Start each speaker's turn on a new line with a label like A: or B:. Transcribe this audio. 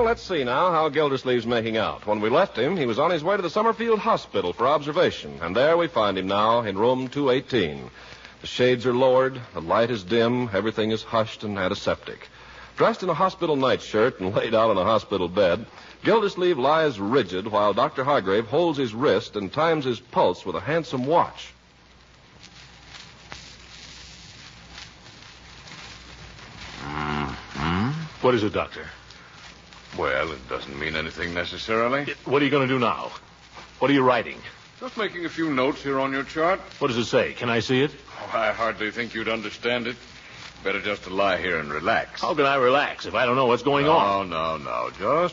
A: let's see now how Gildersleeve's making out. When we left him, he was on his way to the Summerfield Hospital for observation, and there we find him now in room 218. The shades are lowered, the light is dim, everything is hushed and antiseptic. Dressed in a hospital nightshirt and laid out on a hospital bed, Gildersleeve lies rigid while Dr. Hargrave holds his wrist and times his pulse with a handsome watch.
B: What is it, Doctor?
C: Well, it doesn't mean anything necessarily.
B: What are you going to do now? What are you writing?
C: Just making a few notes here on your chart.
B: What does it say? Can I see it?
C: Oh, I hardly think you'd understand it. Better just to lie here and relax.
B: How can I relax if I don't know what's going on?
C: No. Just